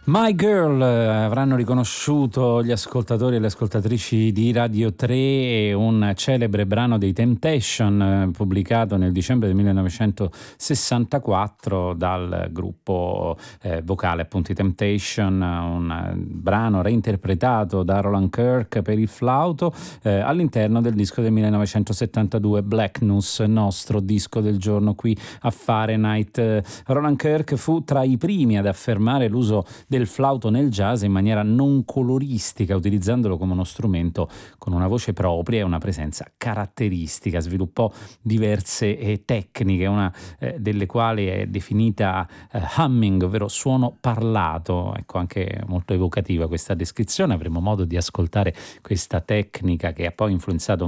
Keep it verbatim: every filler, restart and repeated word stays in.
My Girl, eh, avranno riconosciuto gli ascoltatori e le ascoltatrici di Radio tre, un celebre brano dei Temptation eh, pubblicato nel dicembre del millenovecentosessantaquattro dal gruppo eh, vocale appunto i Temptation, un eh, brano reinterpretato da Roland Kirk per il flauto eh, all'interno del disco del millenovecentosettantadue Black News, nostro disco del giorno qui a Fahrenheit. Eh, Roland Kirk fu tra i primi ad affermare l'uso del del flauto nel jazz in maniera non coloristica, utilizzandolo come uno strumento con una voce propria e una presenza caratteristica. Sviluppò diverse eh, tecniche, una eh, delle quali è definita eh, humming, ovvero suono parlato. Ecco, anche molto evocativa questa descrizione. Avremo modo di ascoltare questa tecnica che ha poi influenzato